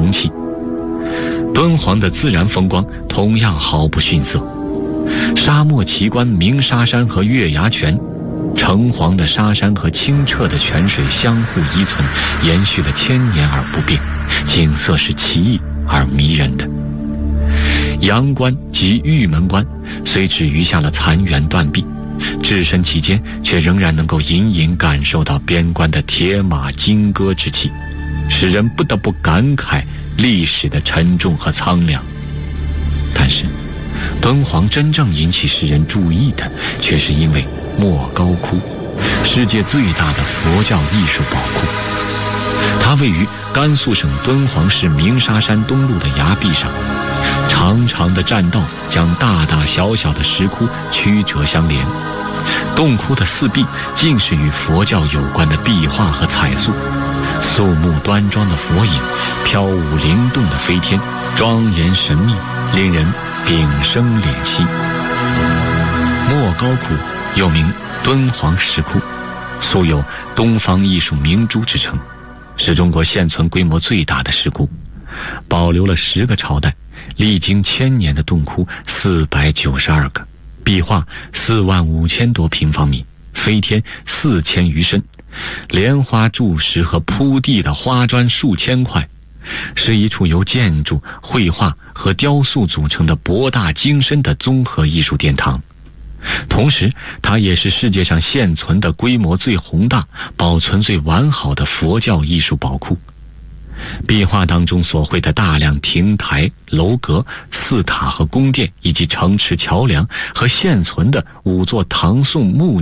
红气。敦煌的自然风光同样毫不逊色，沙漠奇观鸣沙山和月牙泉，橙黄的沙山和清澈的泉水相互依存，延续了1000年而不变，景色是奇异而迷人的。阳关及玉门关虽只余下了残垣断壁，置身其间却仍然能够隐隐感受到边关的铁马金戈之气，使人不得不感慨历史的沉重和苍凉。但是敦煌真正引起世人注意的，却是因为莫高窟，世界最大的佛教艺术宝库。它位于甘肃省敦煌市鸣沙山东路的崖壁上，长长的栈道将大大小小的石窟曲折相连，洞窟的四壁尽是与佛教有关的壁画和彩塑，肃穆端庄的佛影，飘舞灵动的飞天，庄严神秘，令人屏生怜惜。莫高窟又名敦煌石窟，素有东方艺术明珠之称，是中国现存规模最大的石窟，保留了10个朝代历经1000年的洞窟492个，壁画45000多平方米，飞天4000余身，莲花柱石和铺地的花砖数千块，是一处由建筑、绘画和雕塑组成的博大精深的综合艺术殿堂。同时它也是世界上现存的规模最宏大、保存最完好的佛教艺术宝库。壁画当中所绘的大量亭台、楼阁、寺塔和宫殿，以及城池、桥梁和现存的5座唐宋木